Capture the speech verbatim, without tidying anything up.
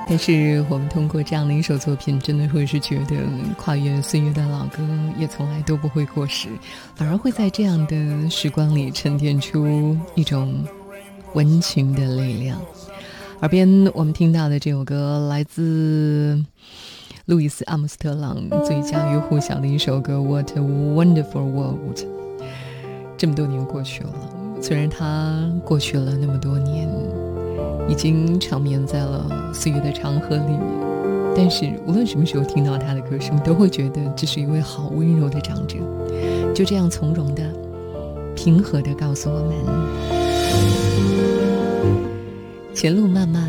但是我们通过这样的一首作品，真的会是觉得跨越岁月的老歌也从来都不会过时，反而会在这样的时光里沉淀出一种温情的力量。耳边我们听到的这首歌来自路易斯·阿姆斯特朗最家喻户晓的一首歌 What a Wonderful World。 这么多年过去了，虽然它过去了那么多年，已经长眠在了岁月的长河里面，但是无论什么时候听到他的歌声，都会觉得这是一位好温柔的长者，就这样从容的平和的告诉我们，前路漫漫，